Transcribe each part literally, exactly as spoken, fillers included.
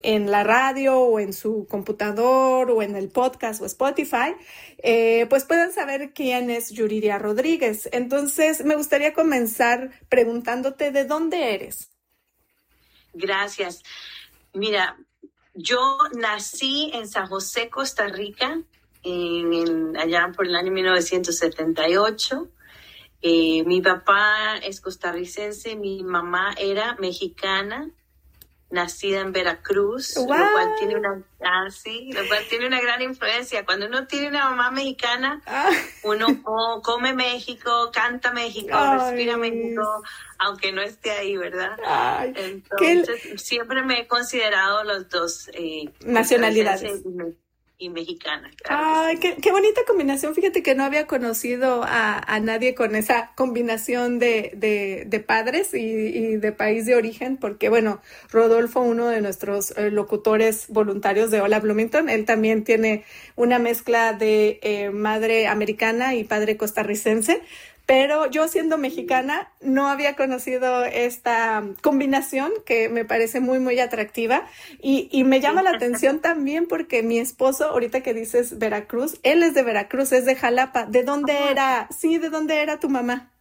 en la radio o en su computador o en el podcast o Spotify, eh, pues puedan saber quién es Yuridia Rodríguez. Entonces, me gustaría comenzar preguntándote de dónde eres. Gracias. Mira, yo nací en San José, Costa Rica, en, en, allá por el año mil novecientos setenta y ocho. Eh, mi papá es costarricense, mi mamá era mexicana, nacida en Veracruz, ¡Wow! lo cual tiene una, ah, sí, lo cual tiene una gran influencia. Cuando uno tiene una mamá mexicana, ah. uno oh, come México, canta México, Ay. respira México, aunque no esté ahí, ¿verdad? Ay, Entonces, ¿qué? Siempre me he considerado los dos eh, nacionalidades. Y mexicana. Claro. Ay, qué, qué bonita combinación. Fíjate que no había conocido a, a nadie con esa combinación de, de, de padres y, y de país de origen, porque bueno, Rodolfo, uno de nuestros eh, locutores voluntarios de Hola Bloomington, él también tiene una mezcla de eh, madre americana y padre costarricense. Pero yo, siendo mexicana, no había conocido esta combinación que me parece muy, muy atractiva. Y, y me llama la atención también porque mi esposo, ahorita que dices Veracruz, él es de Veracruz, es de Jalapa. ¿De dónde era? Sí, ¿de dónde era tu mamá?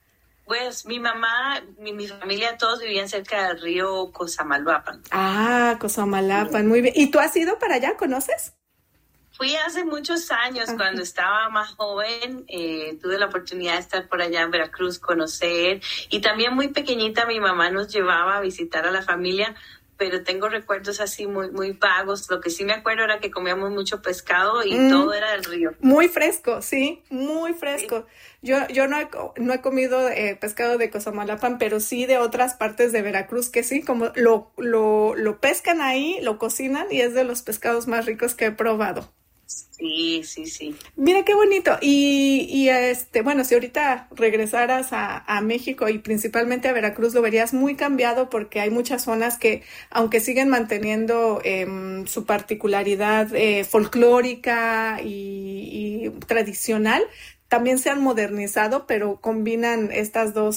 Pues mi mamá, mi, mi familia, todos vivían cerca del río Cosamaloapan. Ah, Cosamaloapan, muy bien. ¿Y tú has ido para allá? ¿Conoces? Fui hace muchos años, Ajá. cuando estaba más joven, eh, tuve la oportunidad de estar por allá en Veracruz, conocer, y también muy pequeñita mi mamá nos llevaba a visitar a la familia, pero tengo recuerdos así muy, muy vagos. Lo que sí me acuerdo era que comíamos mucho pescado y mm, todo era del río. Muy fresco, sí, muy fresco. Sí. Yo, yo no he, no he comido eh, pescado de Cosamaloapan, pero sí de otras partes de Veracruz que sí, como lo, lo, lo pescan ahí, lo cocinan y es de los pescados más ricos que he probado. Sí, sí, sí. Mira qué bonito. Y, y este, bueno, si ahorita regresaras a, a México y principalmente a Veracruz, lo verías muy cambiado porque hay muchas zonas que, aunque siguen manteniendo eh, su particularidad eh, folclórica y, y tradicional, también se han modernizado, pero combinan estas dos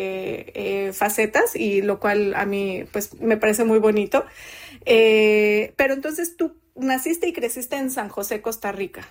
este, eh, facetas, y lo cual a mí pues me parece muy bonito. Eh, pero entonces tú naciste y creciste en San José, Costa Rica.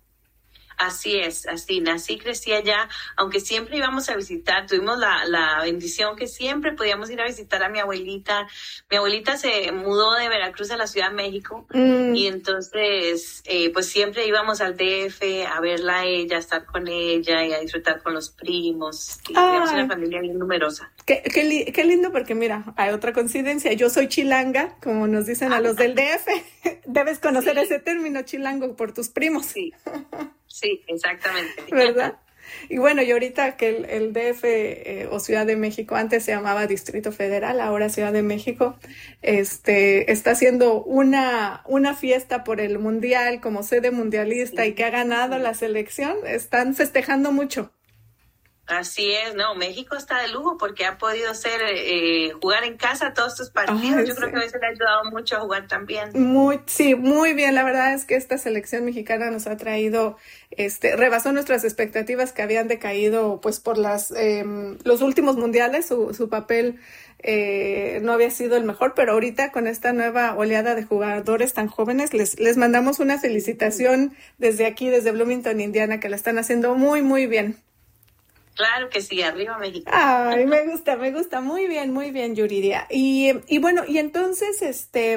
Así es, así, nací, crecí allá, aunque siempre íbamos a visitar, tuvimos la, la bendición que siempre podíamos ir a visitar a mi abuelita. Mi abuelita se mudó de Veracruz a la Ciudad de México, mm. y entonces pues, eh, pues siempre íbamos al D F a verla a ella, a estar con ella y a disfrutar con los primos. Y teníamos una familia bien numerosa. Qué, qué, li- qué lindo, porque mira, hay otra coincidencia, yo soy chilanga, como nos dicen a los del D F. Debes conocer sí. ese término, chilango, por tus primos. Sí. Sí, exactamente. ¿Verdad? Y bueno, y ahorita que el, el D F eh, o Ciudad de México, antes se llamaba Distrito Federal, ahora Ciudad de México, este, está haciendo una, una fiesta por el Mundial como sede mundialista, sí. y que ha ganado la selección, están festejando mucho. Así es, no, México está de lujo porque ha podido ser eh, jugar en casa todos estos partidos. Ay, Yo sí. creo que a veces le ha ayudado mucho a jugar también. Muy, sí, muy bien. La verdad es que esta selección mexicana nos ha traído, este, rebasó nuestras expectativas que habían decaído, pues por las eh, los últimos mundiales. Su, su papel eh, no había sido el mejor, pero ahorita con esta nueva oleada de jugadores tan jóvenes, les, les mandamos una felicitación desde aquí, desde Bloomington, Indiana, que la están haciendo muy, muy bien. Claro que sí, arriba México. Ay, me gusta, me gusta. Muy bien, muy bien, Yuridia. Y, y bueno, y entonces, este,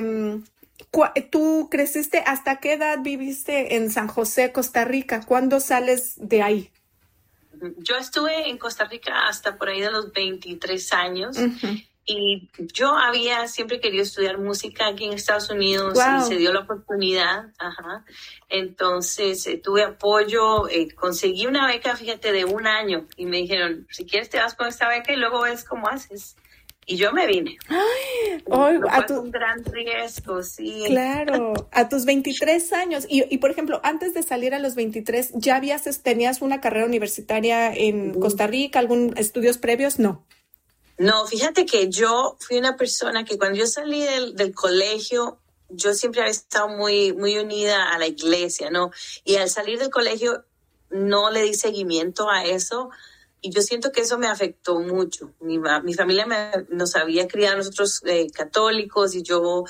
tú creciste, ¿hasta qué edad viviste en San José, Costa Rica? ¿Cuándo sales de ahí? Yo estuve en Costa Rica hasta por ahí de los veintitrés años. Uh-huh. Y yo había siempre querido estudiar música aquí en Estados Unidos. Wow. Y se dio la oportunidad. Ajá. Entonces eh, tuve apoyo, eh, conseguí una beca, fíjate, de un año. Y me dijeron, si quieres te vas con esta beca y luego ves cómo haces. Y yo me vine. Ay, oh, a tu... un gran riesgo, sí. Claro, a tus veintitrés años. Y, y, por ejemplo, antes de salir a los veintitrés, ¿ya habías, tenías una carrera universitaria en uh-huh. Costa Rica, algún estudios previos? No. No, fíjate que yo fui una persona que cuando yo salí del, del colegio, yo siempre había estado muy, muy unida a la iglesia, ¿no? Y al salir del colegio no le di seguimiento a eso, y yo siento que eso me afectó mucho. Mi, mi familia me, nos había criado nosotros eh, católicos, y yo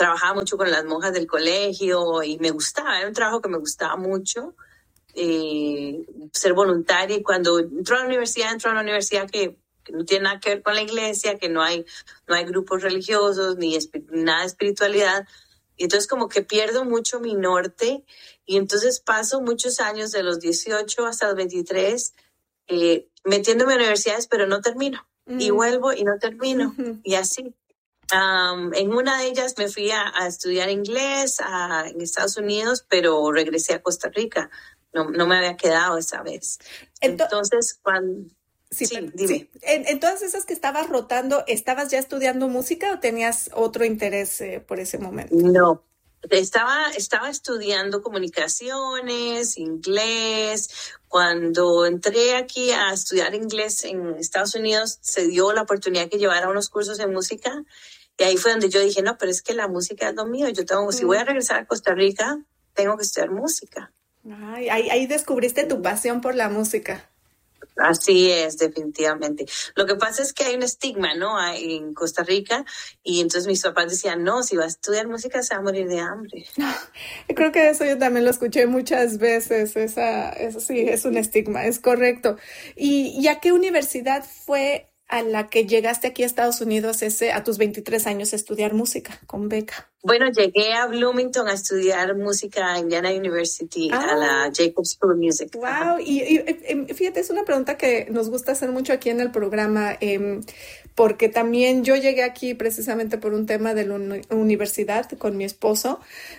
trabajaba mucho con las monjas del colegio y me gustaba, era un trabajo que me gustaba mucho, eh, ser voluntaria. Y cuando entró a la universidad, entró a una universidad que, que no tiene nada que ver con la iglesia, que no hay, no hay grupos religiosos ni esp- nada de espiritualidad. Y entonces como que pierdo mucho mi norte y entonces paso muchos años de los dieciocho hasta los veintitrés eh, metiéndome a universidades, pero no termino. Mm. Y vuelvo y no termino. Mm-hmm. Y así. Um, en una de ellas me fui a, a estudiar inglés a, en Estados Unidos, pero regresé a Costa Rica. No, no me había quedado esa vez. Entonces, Entonces cuando... Sí, sí, dime. Sí. En, en todas esas que estabas rotando, ¿estabas ya estudiando música o tenías otro interés eh, por ese momento? No, estaba, estaba estudiando comunicaciones, inglés. Cuando entré aquí a estudiar inglés en Estados Unidos, se dio la oportunidad que llevara unos cursos de música. Y ahí fue donde yo dije, no, pero es que la música es lo mío. Yo tengo, mm. si voy a regresar a Costa Rica, tengo que estudiar música. Ay, ahí, ahí descubriste tu pasión por la música. Así es, definitivamente. Lo que pasa es que hay un estigma, ¿no? En Costa Rica, y entonces mis papás decían, no, si va a estudiar música se va a morir de hambre. Creo que eso yo también lo escuché muchas veces, esa, eso sí, es un estigma, es correcto. ¿Y, y a qué universidad fue a la que llegaste aquí a Estados Unidos ese, a tus veintitrés años a estudiar música con beca? Bueno, llegué a Bloomington a estudiar música en Indiana University, ah, a la Jacobs School of Music. Wow, y, y, y fíjate, es una pregunta que nos gusta hacer mucho aquí en el programa, eh, porque también yo llegué aquí precisamente por un tema de la uni- universidad con mi esposo,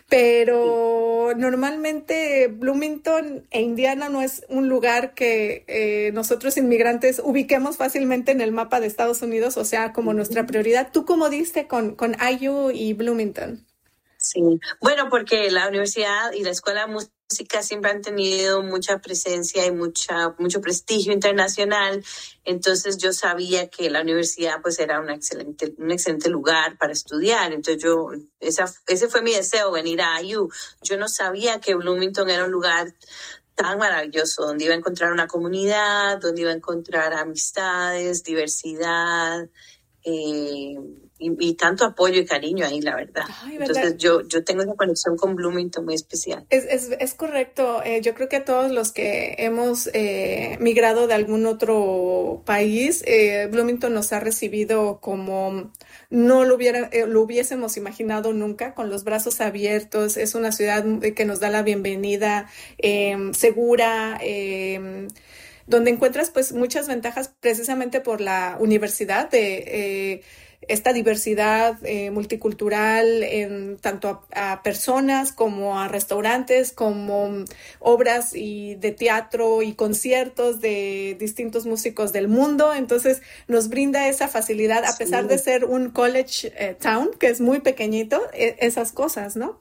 pero sí. Normalmente Bloomington e Indiana no es un lugar que eh, nosotros inmigrantes ubiquemos fácilmente en el mapa de Estados Unidos, o sea, como uh-huh. nuestra prioridad. ¿Tú cómo diste con, con I U y Bloomington? Sí, bueno, porque la universidad y la escuela de música siempre han tenido mucha presencia y mucha mucho prestigio internacional, entonces yo sabía que la universidad pues era una excelente, un excelente lugar para estudiar, entonces yo, esa, ese fue mi deseo, venir a I U. Yo no sabía que Bloomington era un lugar tan maravilloso, donde iba a encontrar una comunidad, donde iba a encontrar amistades, diversidad, eh, Y, y tanto apoyo y cariño ahí, la verdad. Ay, ¿verdad? Entonces yo, yo tengo una conexión con Bloomington muy especial. Es, es, es correcto. Eh, yo creo que todos los que hemos eh, migrado de algún otro país, eh, Bloomington nos ha recibido como no lo, hubiera, eh, lo hubiésemos imaginado nunca, con los brazos abiertos. Es una ciudad que nos da la bienvenida, eh, segura, eh, donde encuentras pues muchas ventajas precisamente por la universidad de... Eh, esta diversidad eh, multicultural en tanto a, a personas como a restaurantes, como obras y de teatro y conciertos de distintos músicos del mundo. Entonces nos brinda esa facilidad, a pesar sí. de ser un college eh, town, que es muy pequeñito, eh, esas cosas, ¿no?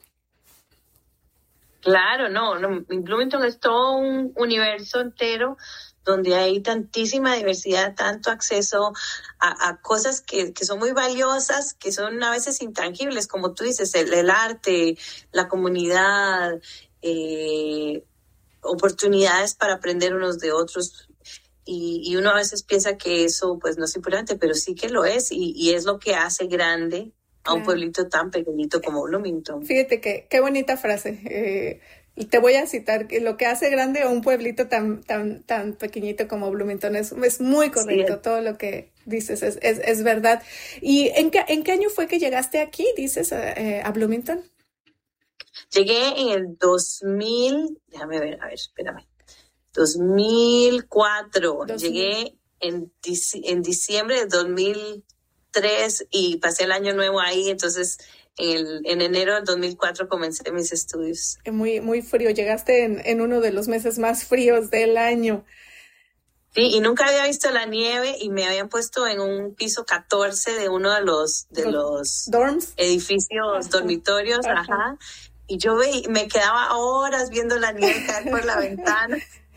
Claro, no, no, Bloomington es todo un universo entero donde hay tantísima diversidad, tanto acceso a, a cosas que, que son muy valiosas, que son a veces intangibles, como tú dices, el, el arte, la comunidad, eh, oportunidades para aprender unos de otros. Y, y uno a veces piensa que eso pues no es importante, pero sí que lo es, y, y es lo que hace grande a un pueblito tan pequeñito como Bloomington. Fíjate que qué bonita frase. Eh, y te voy a citar que lo que hace grande a un pueblito tan tan tan pequeñito como Bloomington es, es muy correcto. Sí. Todo lo que dices es, es, es verdad. ¿Y en qué, en qué año fue que llegaste aquí, dices, eh, a Bloomington? Llegué en el dos mil, déjame ver, a ver, espérame, dos mil cuatro. dos mil. Llegué en, en diciembre de dos mil tres y pasé el año nuevo ahí, entonces el, en enero del dos mil cuatro comencé mis estudios. Muy, muy frío, llegaste en, en uno de los meses más fríos del año. Sí, y nunca había visto la nieve y me habían puesto en un piso catorce de uno de los, de los dorms, edificios, ajá. dormitorios, ajá. ajá. Y yo ve, me quedaba horas viendo la nieve caer por la ventana.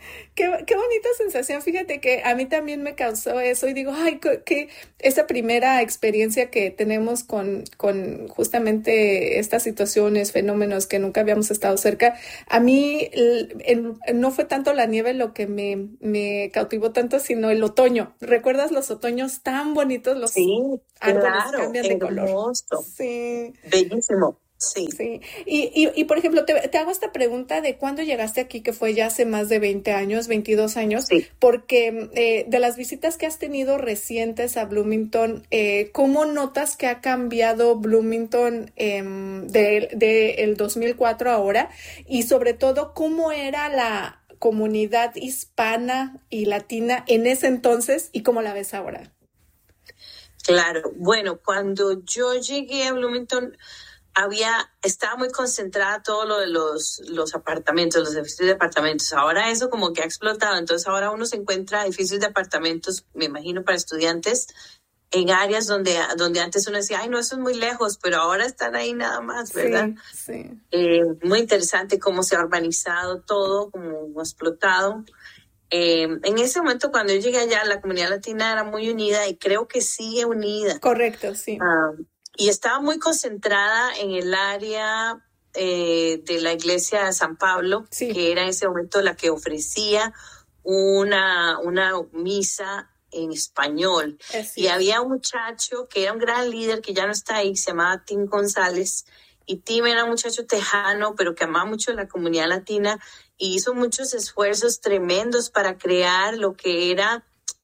Qué, qué bonita sensación. Fíjate que a mí también me causó eso y digo, ay, co- que esa primera experiencia que tenemos con, con justamente estas situaciones, fenómenos que nunca habíamos estado cerca, a mí el- el- no fue tanto la nieve lo que me, me cautivó tanto, sino el otoño. ¿Recuerdas los otoños tan bonitos? Los Sí, árboles claro, cambian de color. hermoso, Sí. bellísimo, sí. Sí, y, y, y por ejemplo, te, te hago esta pregunta de cuándo llegaste aquí, que fue ya hace más de veinte años, veintidós años, Sí. porque eh, de las visitas que has tenido recientes a Bloomington, eh, ¿cómo notas que ha cambiado Bloomington em, de, de el dos mil cuatro ahora? Y sobre todo, ¿cómo era la comunidad hispana y latina en ese entonces y cómo la ves ahora? Claro, bueno, cuando yo llegué a Bloomington, había, estaba muy concentrada todo lo de los, los apartamentos, los edificios de apartamentos. Ahora eso como que ha explotado, entonces ahora uno se encuentra edificios de apartamentos, me imagino, para estudiantes, en áreas donde, donde antes uno decía, ay, no, eso es muy lejos, pero ahora están ahí nada más, ¿verdad? Sí, sí. Eh, muy interesante cómo se ha urbanizado todo, cómo ha explotado. Eh, en ese momento, cuando yo llegué allá, la comunidad latina era muy unida y creo que sigue unida. Correcto, sí. Ah, y estaba muy concentrada en el área eh, de la iglesia de San Pablo, Sí. que era en ese momento la que ofrecía una, una misa en español. Así Y es. había un muchacho que era un gran líder, que ya no está ahí, se llamaba Tim González. Y Tim era un muchacho tejano, pero que amaba mucho la comunidad latina y hizo muchos esfuerzos tremendos para crear lo que era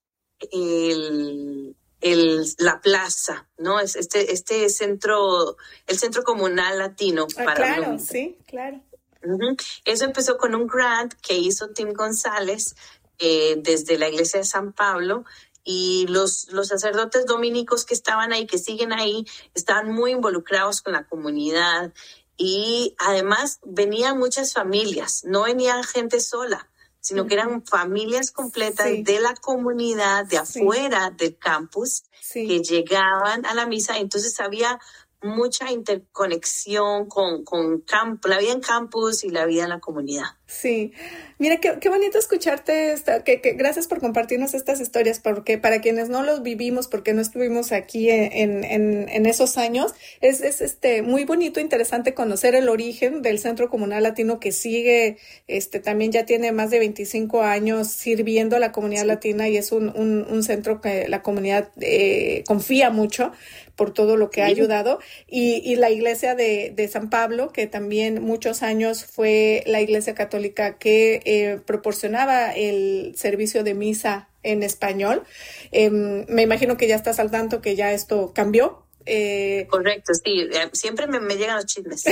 el, el, la plaza, ¿no? Es este, este centro, el centro comunal latino Ah, para claro, Bloomington. sí, claro. Ujú. Eso empezó con un grant que hizo Tim González eh, desde la iglesia de San Pablo y los, los sacerdotes dominicos que estaban ahí, que siguen ahí, estaban muy involucrados con la comunidad y además venían muchas familias, no venía gente sola, sino que Ujú. eran familias completas Sí, de la comunidad, de sí, afuera del campus, sí. que llegaban a la misa. Entonces había mucha interconexión con, con camp- la vida en campus y la vida en la comunidad. Sí, mira, qué, qué bonito escucharte, esta, que, que, gracias por compartirnos estas historias, porque para quienes no los vivimos, porque no estuvimos aquí en, en, en esos años, es, es este muy bonito, interesante conocer el origen del Centro Comunal Latino que sigue, este también ya tiene más de veinticinco años sirviendo a la comunidad Sí. latina y es un, un, un centro que la comunidad eh, confía mucho por todo lo que ha Sí. ayudado. Y, y la iglesia de, de San Pablo, que también muchos años fue la iglesia católica que eh, proporcionaba el servicio de misa en español. Eh, me imagino que ya estás al tanto que ya esto cambió. Eh, Correcto, sí, eh, siempre me, me llegan los chismes.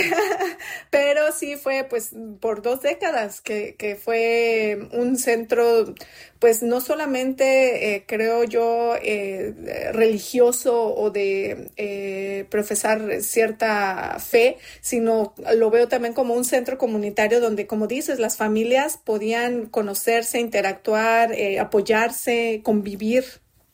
pero sí fue pues por dos décadas que, que fue un centro pues no solamente eh, creo yo eh, religioso o de eh, profesar cierta fe, sino lo veo también como un centro comunitario donde, como dices, las familias podían conocerse, interactuar, eh, apoyarse, convivir.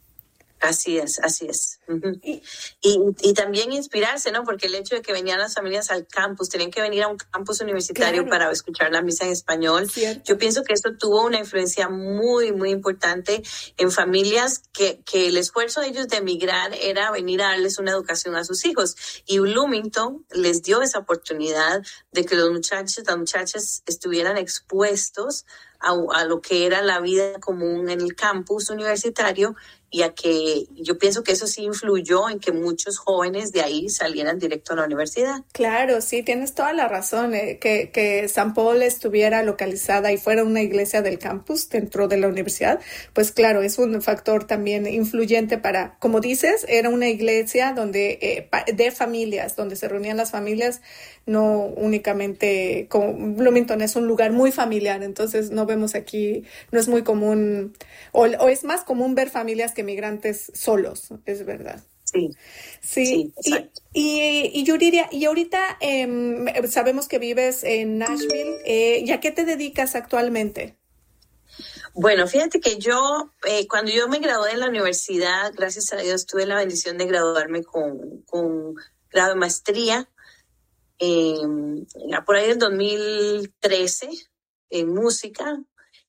Así es, así es. Ujú. Y, Y, y también inspirarse, ¿no? Porque el hecho de que venían las familias al campus, tenían que venir a un campus universitario claro, para escuchar la misa en español. cierto. Yo pienso que eso tuvo una influencia muy, muy importante en familias que, que el esfuerzo de ellos de emigrar era venir a darles una educación a sus hijos. Y Bloomington les dio esa oportunidad de que los muchachos, las muchachas estuvieran expuestos a, a lo que era la vida común en el campus universitario y a que yo pienso que eso sí influyó en que muchos jóvenes de ahí salieran directo a la universidad. Claro, sí, tienes toda la razón, eh, que, que San Paul estuviera localizada y fuera una iglesia del campus dentro de la universidad, pues claro, es un factor también influyente para, como dices, era una iglesia donde eh, de familias, donde se reunían las familias, no únicamente, como Bloomington es un lugar muy familiar, entonces no vemos aquí, no es muy común, o, o es más común ver familias que migrantes solos, es verdad. Sí, Sí, sí, y, exacto. y, y Yuriria, y ahorita em, sabemos que vives en Nashville, eh, ¿y a qué te dedicas actualmente? Bueno, fíjate que yo, eh, cuando yo me gradué de la universidad, gracias a Dios, tuve la bendición de graduarme con, con grado de maestría, eh, por ahí del dos mil trece, en música.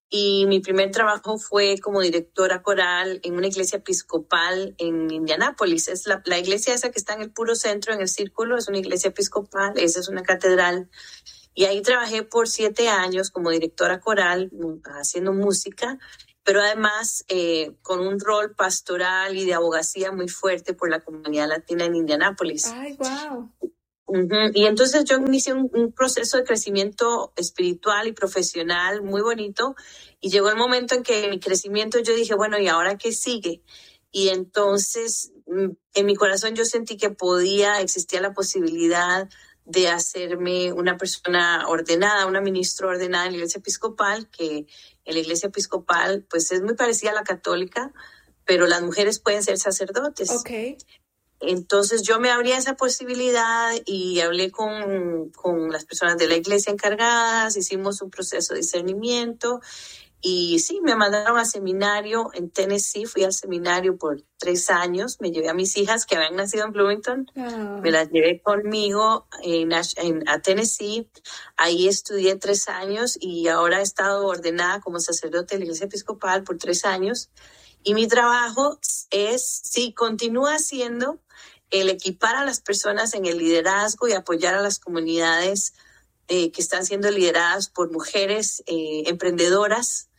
Y mi primer trabajo fue como directora coral en una iglesia episcopal en Indianápolis. Es la, la iglesia esa que está en el puro centro, en el círculo, es una iglesia episcopal, esa es una catedral. Y ahí trabajé por siete años como directora coral, haciendo música, pero además eh, con un rol pastoral y de abogacía muy fuerte por la comunidad latina en Indianápolis. ¡Ay, wow! Uh-huh. Y entonces yo inicié un, un proceso de crecimiento espiritual y profesional muy bonito, y llegó el momento en que en mi crecimiento yo dije, bueno, ¿y ahora qué sigue? Y entonces en mi corazón yo sentí que podía, existía la posibilidad de hacerme una persona ordenada, una ministra ordenada en la iglesia episcopal, que en la iglesia episcopal pues es muy parecida a la católica, pero las mujeres pueden ser sacerdotes. Okay. Entonces yo me abrí a esa posibilidad y hablé con, con las personas de la iglesia encargadas, hicimos un proceso de discernimiento y sí, me mandaron a seminario en Tennessee. Fui al seminario por tres años, me llevé a mis hijas que habían nacido en Bloomington, oh. me las llevé conmigo en, en, a Tennessee. Ahí estudié tres años y ahora he estado ordenada como sacerdote de la iglesia episcopal por tres años. Y mi trabajo es, sí, continúa siendo el equipar a las personas en el liderazgo y apoyar a las comunidades eh, que están siendo lideradas por mujeres eh, emprendedoras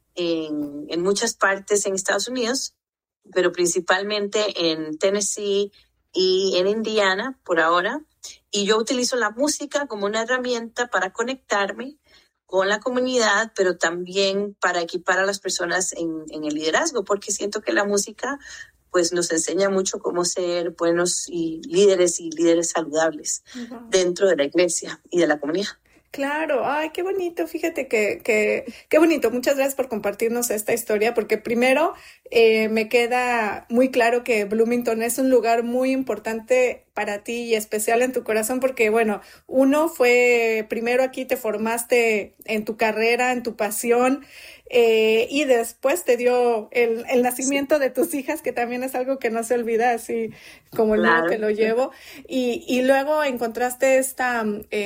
en, en muchas partes en Estados Unidos, pero principalmente en Tennessee y en Indiana por ahora. Y yo utilizo la música como una herramienta para conectarme con la comunidad, pero también para equipar a las personas en, en el liderazgo, porque siento que la música pues nos enseña mucho cómo ser buenos y líderes y líderes saludables uh-huh. dentro de la iglesia y de la comunidad. Claro, ay, qué bonito, fíjate que, que, qué bonito, muchas gracias por compartirnos esta historia, porque primero eh, me queda muy claro que Bloomington es un lugar muy importante para ti y especial en tu corazón, porque bueno, uno fue, primero aquí te formaste en tu carrera, en tu pasión, eh, y después te dio el, el nacimiento sí. de tus hijas, que también es algo que no se olvida, así como claro. yo que lo llevo, y, y luego encontraste esta,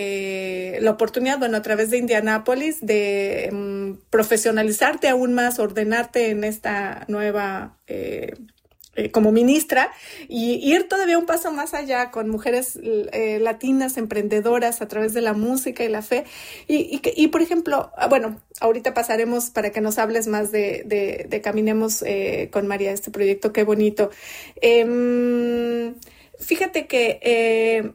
eh, la oportunidad, bueno, a través de Indianápolis, de um, profesionalizarte aún más, ordenarte en esta nueva eh, Eh, como ministra, y ir todavía un paso más allá con mujeres eh, latinas emprendedoras a través de la música y la fe. Y, y, y por ejemplo, bueno, ahorita pasaremos para que nos hables más de, de, de Caminemos eh, con María, este proyecto, qué bonito. Eh, fíjate que eh,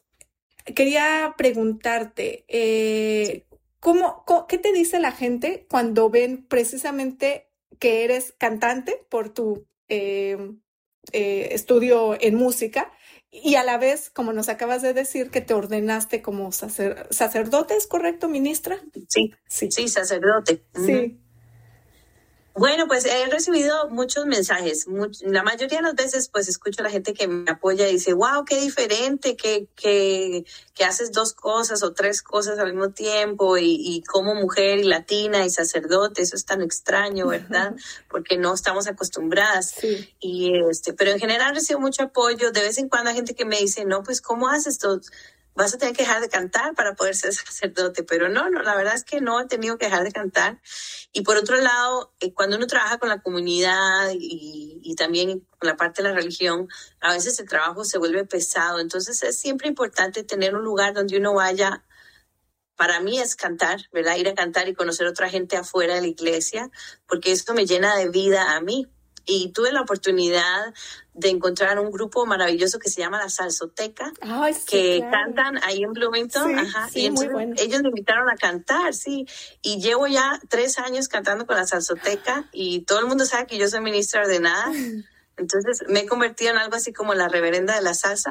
quería preguntarte, eh, ¿cómo, cómo, ¿qué te dice la gente cuando ven precisamente que eres cantante por tu Eh, eh, estudio en música y a la vez, como nos acabas de decir, que te ordenaste como sacer, sacerdote, ¿es correcto, ministra? Sí, sí, sí, sacerdote. Sí. Uh-huh. Bueno, pues he recibido muchos mensajes. Much, la mayoría de las veces, pues escucho a la gente que me apoya y dice, wow, qué diferente, que, que, que haces dos cosas o tres cosas al mismo tiempo y, y como mujer y latina y sacerdote, eso es tan extraño, ¿verdad? Porque no estamos acostumbradas. Sí. Y este, pero en general recibo mucho apoyo. De vez en cuando hay gente que me dice, no, pues, ¿cómo haces esto? Vas a tener que dejar de cantar para poder ser sacerdote, pero no, no, la verdad es que no he tenido que dejar de cantar. Y por otro lado, eh, cuando uno trabaja con la comunidad y, y también con la parte de la religión, a veces el trabajo se vuelve pesado. Entonces es siempre importante tener un lugar donde uno vaya. Para mí es cantar, ¿verdad? Ir a cantar y conocer a otra gente afuera de la iglesia, porque esto me llena de vida a mí. Y tuve la oportunidad de encontrar un grupo maravilloso que se llama La Salsoteca, Ay, sí, que claro. cantan ahí en Bloomington. Sí, Ajá, sí, y entonces muy bueno. ellos me invitaron a cantar, sí. Y llevo ya tres años cantando con La Salsoteca y todo el mundo sabe que yo soy ministra ordenada. Entonces me he convertido en algo así como la reverenda de la salsa.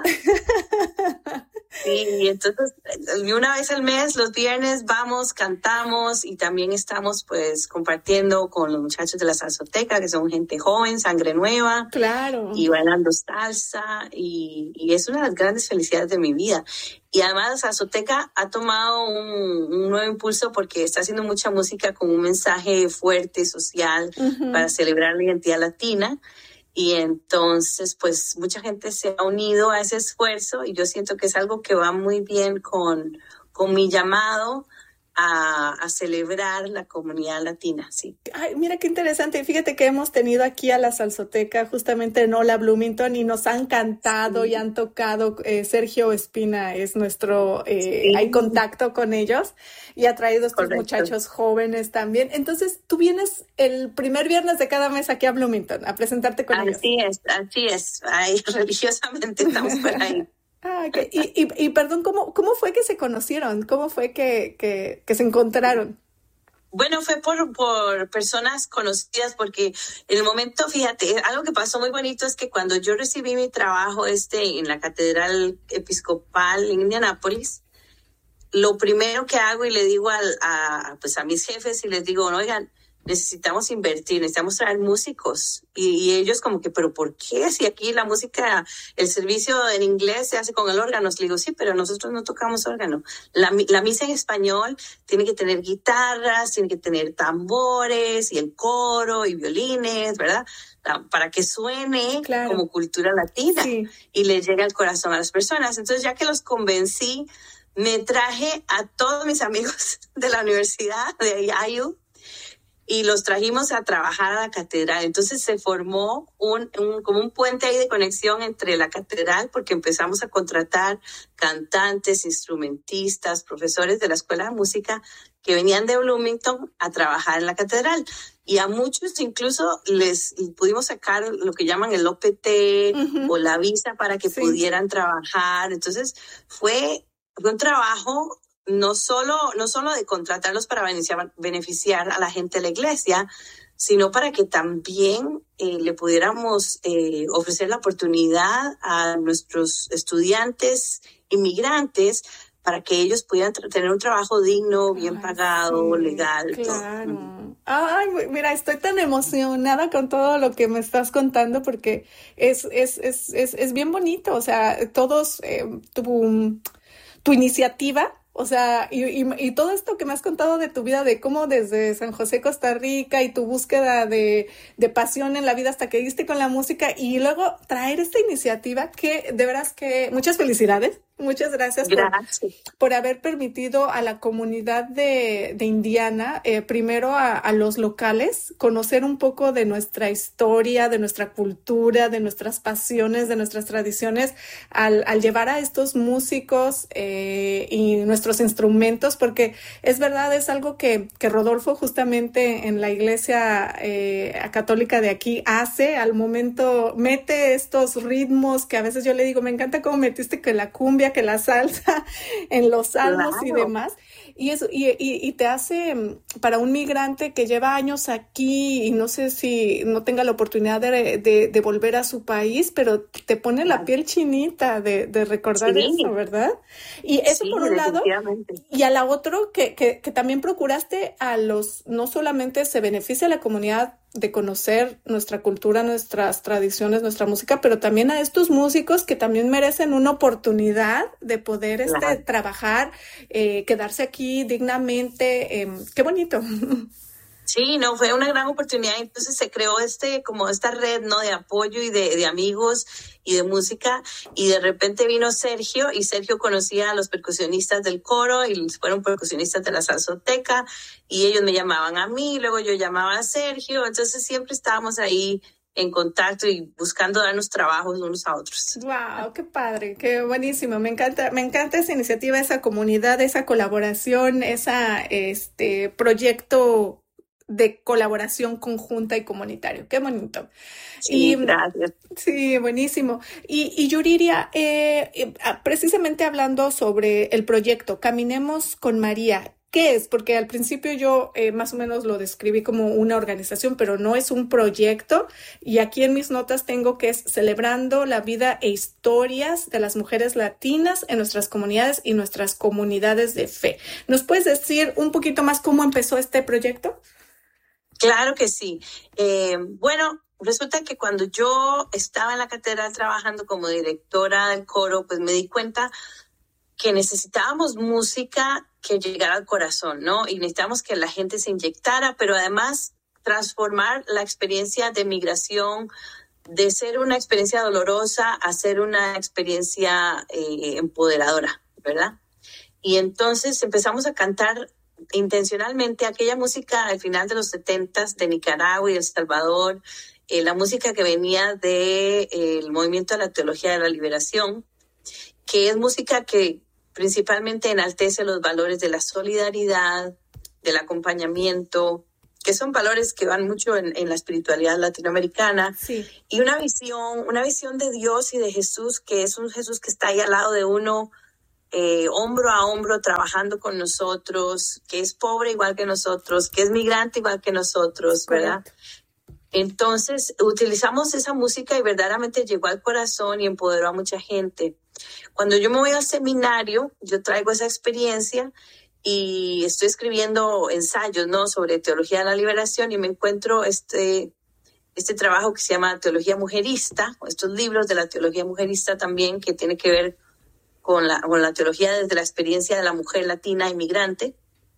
Y entonces una vez al mes, los viernes, vamos, cantamos y también estamos pues compartiendo con los muchachos de la Salsoteca, que son gente joven, sangre nueva. Claro. Y bailando salsa y, y es una de las grandes felicidades de mi vida. Y además la Salsoteca ha tomado un, un nuevo impulso porque está haciendo mucha música con un mensaje fuerte, social, uh-huh. para celebrar la identidad latina. Y entonces, pues, mucha gente se ha unido a ese esfuerzo y yo siento que es algo que va muy bien con, con mi llamado a, a celebrar la comunidad latina, sí. Ay, mira qué interesante. Fíjate que hemos tenido aquí a la Salsoteca, justamente en Hola Bloomington, y nos han cantado Sí. y han tocado. eh, Sergio Espina es nuestro, eh, Sí, hay contacto con ellos y ha traído estos correcto. muchachos jóvenes también. Entonces, tú vienes el primer viernes de cada mes aquí a Bloomington a presentarte con ellos. Así es, así es. Ahí, religiosamente estamos por ahí. Ah, ok. Y, y, y perdón, ¿cómo, cómo fue que se conocieron? ¿Cómo fue que, que, que se encontraron? Bueno, fue por, por personas conocidas, porque en el momento, fíjate, algo que pasó muy bonito es que cuando yo recibí mi trabajo este en la Catedral Episcopal en Indianápolis, lo primero que hago y le digo al, a, pues a mis jefes y les digo, oigan, necesitamos invertir, necesitamos traer músicos. Y, y ellos como que, ¿pero por qué? Si aquí la música, el servicio en inglés se hace con el órgano. Les digo, sí, pero nosotros no tocamos órgano. La, la misa en español tiene que tener guitarras, tiene que tener tambores y el coro y violines, ¿verdad? Para que suene Claro. como cultura latina Sí. y le llegue al corazón a las personas. Entonces, ya que los convencí, me traje a todos mis amigos de la universidad de I U y los trajimos a trabajar a la catedral. Entonces se formó un, un, como un puente ahí de conexión entre la catedral, porque empezamos a contratar cantantes, instrumentistas, profesores de la Escuela de Música que venían de Bloomington a trabajar en la catedral. Y a muchos incluso les pudimos sacar lo que llaman el O P T Ujú. o la visa para que Sí. pudieran trabajar. Entonces fue, fue un trabajo no solo, no solo de contratarlos para beneficiar, beneficiar a la gente de la iglesia, sino para que también eh, le pudiéramos eh, ofrecer la oportunidad a nuestros estudiantes inmigrantes para que ellos pudieran tra- tener un trabajo digno, bien Ay, pagado, sí, legal, todo. claro. Ay, mu- mira, estoy tan emocionada con todo lo que me estás contando porque es, es, es, es, es bien bonito. O sea, todos, eh, tu, tu iniciativa, o sea, y, y, y todo esto que me has contado de tu vida, de cómo desde San José, Costa Rica, y tu búsqueda de, de pasión en la vida hasta que diste con la música, y luego traer esta iniciativa que de veras que muchas felicidades. Muchas gracias por, Gracias. por haber permitido a la comunidad de, de Indiana, eh, primero a, a los locales, conocer un poco de nuestra historia, de nuestra cultura, de nuestras pasiones, de nuestras tradiciones, al, al llevar a estos músicos eh, y nuestros instrumentos, porque es verdad, es algo que, que Rodolfo justamente en la iglesia eh, católica de aquí hace, al momento mete estos ritmos que a veces yo le digo, me encanta cómo metiste que la cumbia, que la salsa en los salmos y Claro. demás, y eso y, y, y te hace para un migrante que lleva años aquí y no sé si no tenga la oportunidad de, de, de volver a su país, pero te pone la piel chinita de, de recordar Sí, eso, ¿verdad? Y eso sí, por un lado, definitivamente. y a la otro que, que, que también procuraste a los, no solamente se beneficia a la comunidad de conocer nuestra cultura, nuestras tradiciones, nuestra música, pero también a estos músicos que también merecen una oportunidad de poder este, Claro. trabajar, eh, quedarse aquí dignamente. Eh, qué bonito. Sí, no, fue una gran oportunidad. Entonces se creó este, como esta red, ¿no? De apoyo y de, de amigos y de música. Y de repente vino Sergio, y Sergio conocía a los percusionistas del coro y fueron percusionistas de la Salsoteca, y ellos me llamaban a mí, luego yo llamaba a Sergio. Entonces siempre estábamos ahí en contacto y buscando darnos trabajos unos a otros. Wow, qué padre, qué buenísimo. Me encanta, me encanta esa iniciativa, esa comunidad, esa colaboración, esa este proyecto de colaboración conjunta y comunitario. Qué bonito. Sí, Y gracias. sí, buenísimo. Y, y Yuriria, eh, eh, precisamente hablando sobre el proyecto Caminemos con María, ¿qué es? Porque al principio yo eh, más o menos lo describí como una organización, pero no es un proyecto. Y aquí en mis notas tengo que es celebrando la vida e historias de las mujeres latinas en nuestras comunidades y nuestras comunidades de fe. ¿Nos puedes decir un poquito más cómo empezó este proyecto? Claro que sí. Eh, bueno, resulta que cuando yo estaba en la catedral trabajando como directora del coro, pues me di cuenta que necesitábamos música que llegara al corazón, ¿no? Y necesitábamos que la gente se inyectara, pero además transformar la experiencia de migración de ser una experiencia dolorosa a ser una experiencia eh, empoderadora, ¿verdad? Y entonces empezamos a cantar intencionalmente aquella música al final de los setentas de Nicaragua y El Salvador, eh, la música que venía del de, eh, movimiento de la teología de la liberación, que es música que principalmente enaltece los valores de la solidaridad, del acompañamiento, que son valores que van mucho en, en la espiritualidad latinoamericana, sí. y una visión, una visión de Dios y de Jesús, que es un Jesús que está ahí al lado de uno, eh, hombro a hombro, trabajando con nosotros, que es pobre igual que nosotros, que es migrante igual que nosotros, ¿verdad? Correcto. Entonces, utilizamos esa música y verdaderamente llegó al corazón y empoderó a mucha gente. Cuando yo me voy al seminario, yo traigo esa experiencia y estoy escribiendo ensayos, ¿no?, sobre teología de la liberación, y me encuentro este, este trabajo que se llama Teología Mujerista, o estos libros de la teología mujerista también, que tiene que ver con la, con la teología desde la experiencia de la mujer latina inmigrante.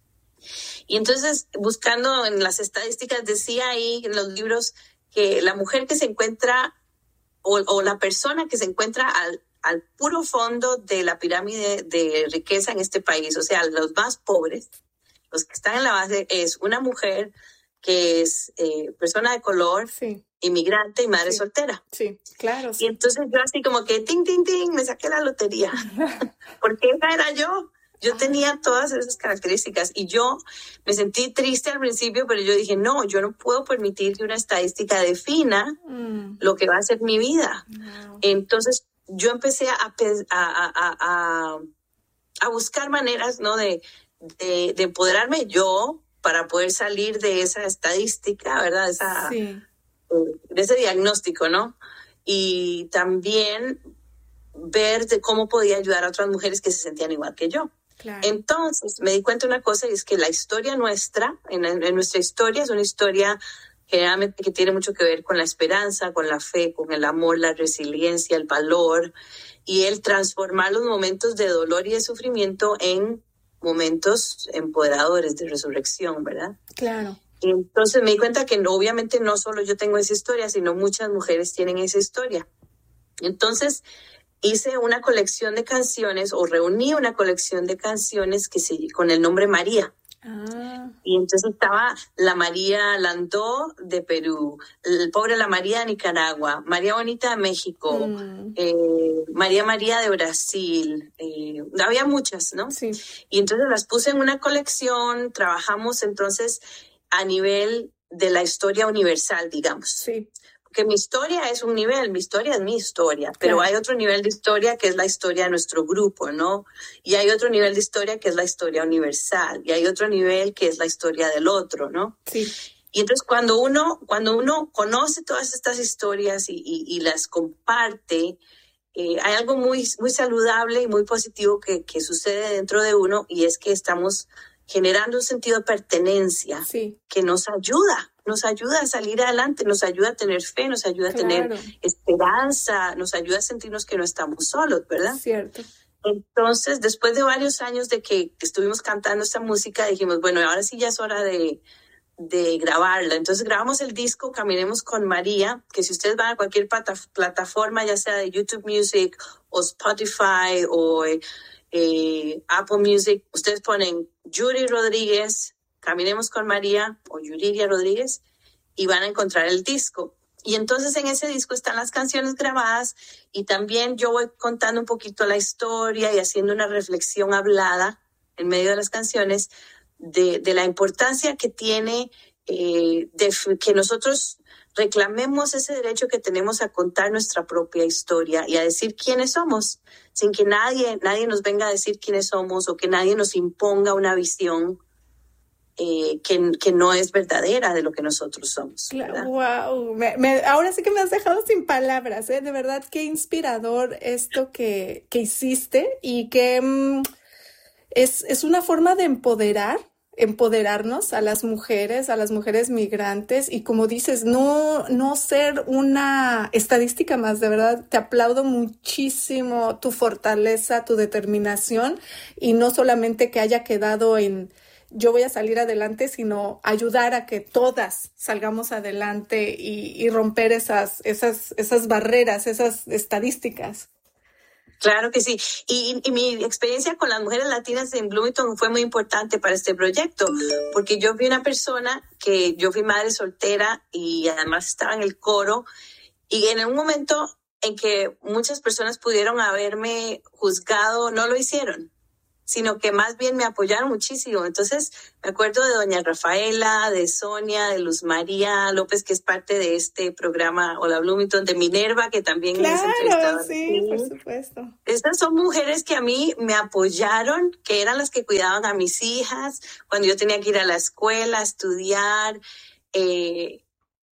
Y entonces, buscando en las estadísticas, decía ahí en los libros que la mujer que se encuentra, o, o la persona que se encuentra al al puro fondo de la pirámide de riqueza en este país, o sea, los más pobres, los que están en la base, es una mujer que es eh, persona de color, sí. inmigrante y madre sí. soltera. Sí, claro. Sí. Y entonces yo así como que, ting, ting, ting, me saqué la lotería, porque esa era yo. Yo tenía todas esas características y yo me sentí triste al principio, pero yo dije, no, yo no puedo permitir que una estadística defina mm. lo que va a ser mi vida. Wow. Entonces, yo empecé a, a, a, a, a buscar maneras, ¿no?, de, de, de empoderarme yo para poder salir de esa estadística, ¿verdad? De, esa, sí. de ese diagnóstico, ¿no? Y también ver de cómo podía ayudar a otras mujeres que se sentían igual que yo. Claro. Entonces me di cuenta de una cosa, y es que la historia nuestra, en, en nuestra historia, es una historia generalmente que tiene mucho que ver con la esperanza, con la fe, con el amor, la resiliencia, el valor, y el transformar los momentos de dolor y de sufrimiento en momentos empoderadores de resurrección, ¿verdad? Claro. Y entonces me di cuenta que no, obviamente no solo yo tengo esa historia, sino muchas mujeres tienen esa historia. Entonces hice una colección de canciones, o reuní una colección de canciones que se, con el nombre María. Ah. Y entonces estaba la María Landó de Perú, el pobre la María de Nicaragua, María Bonita de México, mm. eh, María María de Brasil, eh, había muchas, ¿no? Sí. Y entonces las puse en una colección, trabajamos entonces a nivel de la historia universal, digamos. Sí. Porque mi historia es un nivel, mi historia es mi historia, pero claro. hay otro nivel de historia que es la historia de nuestro grupo, ¿no? Y hay otro nivel de historia que es la historia universal, y hay otro nivel que es la historia del otro, ¿no? Sí. Y entonces cuando uno, cuando uno conoce todas estas historias y, y, y las comparte, eh, hay algo muy, muy saludable y muy positivo que, que sucede dentro de uno, y es que estamos generando un sentido de pertenencia sí. que nos ayuda. Nos ayuda a salir adelante, nos ayuda a tener fe, nos ayuda claro. a tener esperanza, nos ayuda a sentirnos que no estamos solos, ¿verdad? Cierto. Entonces, después de varios años de que estuvimos cantando esta música, dijimos, bueno, ahora sí ya es hora de, de grabarla. Entonces grabamos el disco Caminemos con María, que si ustedes van a cualquier plata, plataforma, ya sea de YouTube Music o Spotify o eh, Apple Music, ustedes ponen Yuri Rodríguez, Caminemos con María o Yuriria Rodríguez, y van a encontrar el disco. Y entonces en ese disco están las canciones grabadas, y también yo voy contando un poquito la historia y haciendo una reflexión hablada en medio de las canciones de, de la importancia que tiene eh, de que nosotros reclamemos ese derecho que tenemos a contar nuestra propia historia y a decir quiénes somos, sin que nadie, nadie nos venga a decir quiénes somos, o que nadie nos imponga una visión Eh, que, que no es verdadera de lo que nosotros somos, ¿verdad? Wow, me, me, ahora sí que me has dejado sin palabras, ¿eh? De verdad, qué inspirador esto que, que hiciste, y que mm, es, es una forma de empoderar, empoderarnos a las mujeres, a las mujeres migrantes, y como dices, no, no ser una estadística más. De verdad, te aplaudo muchísimo tu fortaleza, tu determinación, y no solamente que haya quedado en yo voy a salir adelante, sino ayudar a que todas salgamos adelante y, y romper esas, esas, esas barreras, esas estadísticas. Claro que sí. Y, y mi experiencia con las mujeres latinas en Bloomington fue muy importante para este proyecto, porque yo fui una persona que yo fui madre soltera y además estaba en el coro, y en un momento en que muchas personas pudieron haberme juzgado, no lo hicieron, sino que más bien me apoyaron muchísimo. Entonces, me acuerdo de doña Rafaela, de Sonia, de Luz María López, que es parte de este programa Hola Bloomington, de Minerva, que también es Claro, entrevistada. sí, por supuesto. Estas son mujeres que a mí me apoyaron, que eran las que cuidaban a mis hijas cuando yo tenía que ir a la escuela, a estudiar. Eh,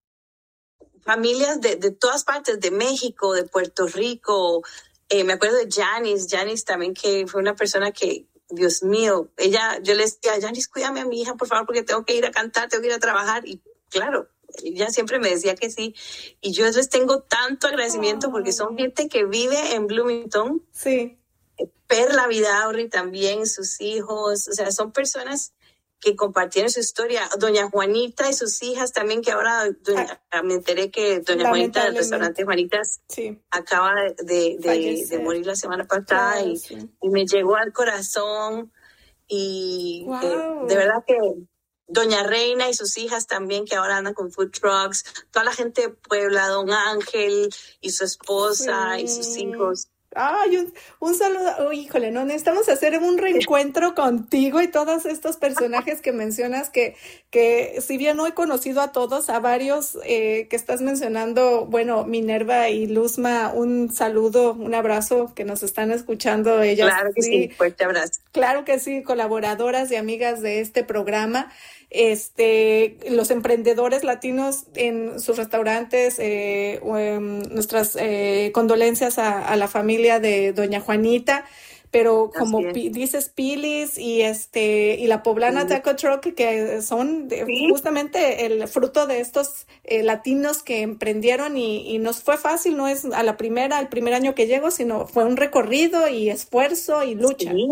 familias de, de todas partes, de México, de Puerto Rico. Eh, me acuerdo de Janice, Janice también, que fue una persona que, Dios mío, ella, yo le decía, Janice, cuídame a mi hija, por favor, porque tengo que ir a cantar, tengo que ir a trabajar. Y claro, ella siempre me decía que sí. Y yo les tengo tanto agradecimiento, oh, porque son gente que vive en Bloomington. Sí. Perla Vidaurri también, sus hijos, o sea, son personas que compartieron su historia. Doña Juanita y sus hijas también, que ahora doña, ah, me enteré que doña Juanita del restaurante Juanitas, sí, acaba de, de, de morir la semana pasada. Claro, y, sí, y me llegó al corazón. Y wow, eh, de verdad que doña Reina y sus hijas también, que ahora andan con food trucks, toda la gente de Puebla, don Ángel y su esposa, sí, y sus hijos. Ay, un, un saludo. Oh, híjole, no, necesitamos hacer un reencuentro contigo y todos estos personajes que mencionas, que, que si bien no he conocido a todos, a varios eh, que estás mencionando, bueno, Minerva y Luzma, un saludo, un abrazo, que nos están escuchando ellas. Claro que sí, sí, fuerte abrazo. Claro que sí, colaboradoras y amigas de este programa. Este, los emprendedores latinos en sus restaurantes, eh, um, nuestras eh, condolencias a, a la familia de doña Juanita, pero como pi, dices Pilis y este y la Poblana sí. Taco Truck, que son de, ¿sí? justamente el fruto de estos eh, latinos que emprendieron y, y nos fue fácil, no es a la primera, el primer año que llego, sino fue un recorrido y esfuerzo y lucha. Sí.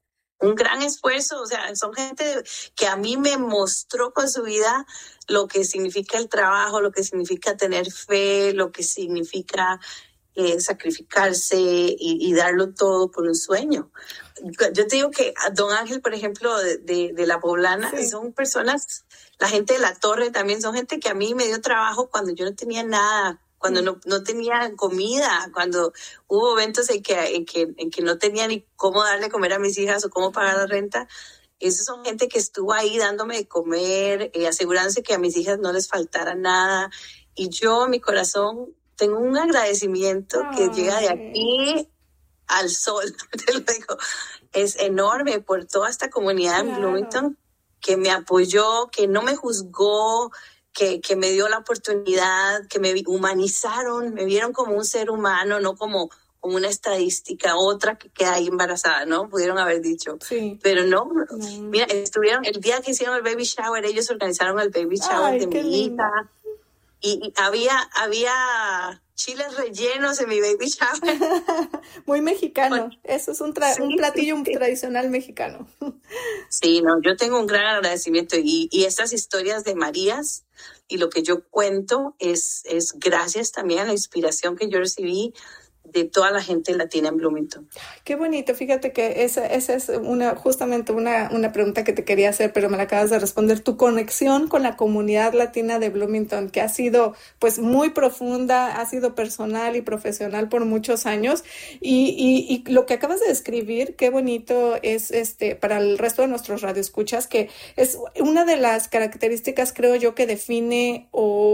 Un gran esfuerzo, o sea, son gente que a mí me mostró con su vida lo que significa el trabajo, lo que significa tener fe, lo que significa eh, sacrificarse y, y darlo todo por un sueño. Yo te digo que a don Ángel, por ejemplo, de, de, de La Poblana, sí. son personas, la gente de La Torre también, son gente que a mí me dio trabajo cuando yo no tenía nada, cuando no, no tenía comida, cuando hubo eventos en que, en, que, en que no tenía ni cómo darle comer a mis hijas o cómo pagar la renta. Esos son gente que estuvo ahí dándome de comer, eh, asegurándose que a mis hijas no les faltara nada. Y yo, en mi corazón, tengo un agradecimiento Ay. que llega de aquí al sol, te lo digo. Es enorme por toda esta comunidad claro. en Bloomington que me apoyó, que no me juzgó, Que, que me dio la oportunidad, que me humanizaron, me vieron como un ser humano, no como, como una estadística, otra que queda ahí embarazada, ¿no? Pudieron haber dicho. Sí. Pero no, no, mira, estuvieron, el día que hicieron el baby shower, ellos organizaron el baby shower Ay, de mi lindo. hija. Y, y había, había chiles rellenos en mi baby shower. Muy mexicano. Eso es un, tra- sí, un platillo sí, sí. tradicional mexicano. Sí, no, yo tengo un gran agradecimiento y, y estas historias de Marías y lo que yo cuento es, es gracias también a la inspiración que yo recibí de toda la gente latina en Bloomington. Qué bonito, fíjate que esa, esa es una, justamente una, una pregunta que te quería hacer, pero me la acabas de responder. Tu conexión con la comunidad latina de Bloomington, que ha sido pues muy profunda, ha sido personal y profesional por muchos años, y, y, y lo que acabas de describir, qué bonito es este para el resto de nuestros radioescuchas, que es una de las características, creo yo, que define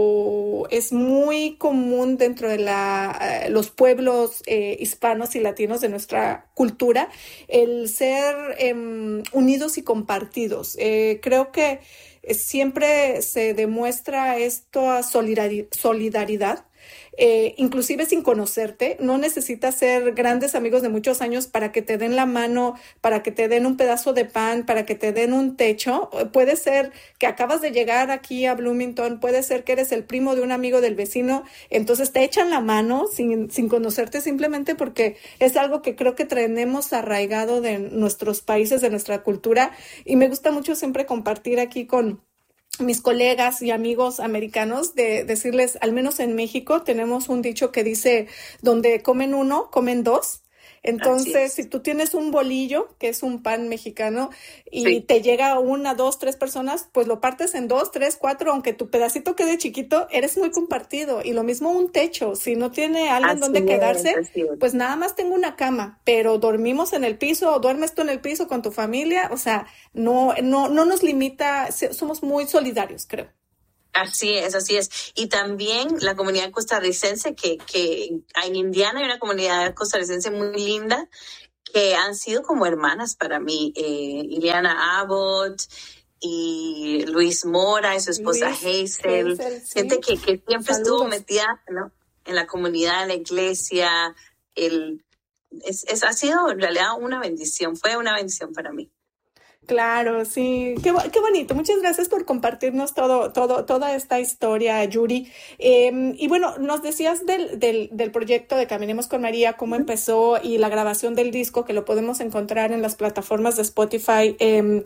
o es muy común dentro de la, uh, los pueblos Eh, hispanos y latinos de nuestra cultura, el ser eh, unidos y compartidos. Eh, creo que siempre se demuestra esta solidari- solidaridad. Eh, inclusive sin conocerte, no necesitas ser grandes amigos de muchos años para que te den la mano, para que te den un pedazo de pan, para que te den un techo. Puede ser que acabas de llegar aquí a Bloomington, puede ser que eres el primo de un amigo del vecino, entonces te echan la mano sin, sin conocerte, simplemente porque es algo que creo que tenemos arraigado de nuestros países, de nuestra cultura, y me gusta mucho siempre compartir aquí con mis colegas y amigos americanos, de decirles, al menos en México tenemos un dicho que dice, donde comen uno, comen dos. Entonces, si tú tienes un bolillo, que es un pan mexicano, y Sí. te llega una, dos, tres personas, pues lo partes en dos, tres, cuatro, aunque tu pedacito quede chiquito, eres muy compartido. Y lo mismo un techo, si no tiene alguien Así donde es, quedarse, así es. pues nada más tengo una cama, pero dormimos en el piso o duermes tú en el piso con tu familia, o sea, no, no, no nos limita, somos muy solidarios, creo. Así es, así es. Y también la comunidad costarricense, que, que en Indiana hay una comunidad costarricense muy linda, que han sido como hermanas para mí. Eh, Ileana Abbott y Luis Mora y su esposa Luis Hazel. Hazel, sí. Gente que, que siempre estuvo Saludos. metida, ¿no?, en la comunidad, en la iglesia. El, es, es, ha sido en realidad una bendición, fue una bendición para mí. Claro, sí, qué, qué bonito. Muchas gracias por compartirnos todo, todo, toda esta historia, Yuri. Eh, y bueno, nos decías del, del, del proyecto de Caminemos con María, cómo empezó y la grabación del disco, que lo podemos encontrar en las plataformas de Spotify. Eh,